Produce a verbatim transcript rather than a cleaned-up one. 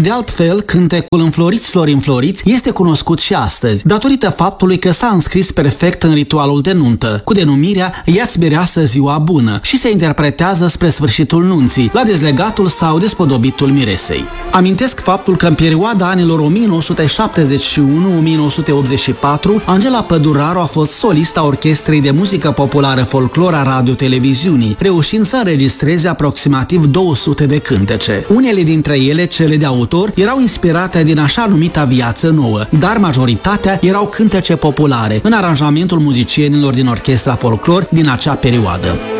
De altfel, cântecul Înfloriți, flori înfloriți este cunoscut și astăzi, datorită faptului că s-a înscris perfect în ritualul de nuntă, cu denumirea Ia-ți mireasă ziua bună, și se interpretează spre sfârșitul nunții, la dezlegatul sau despodobitul miresei. Amintesc faptul că în perioada anilor o mie nouă sute șaptezeci și unu - o mie nouă sute optzeci și patru, Angela Păduraru a fost solista Orchestrei de Muzică Populară Folclor a Radio-Televiziunii, reușind să înregistreze aproximativ două sute de cântece. Unele dintre ele, cele de autor, erau inspirate din așa numita viață nouă, dar majoritatea erau cântece populare, în aranjamentul muzicienilor din orchestra folclor din acea perioadă.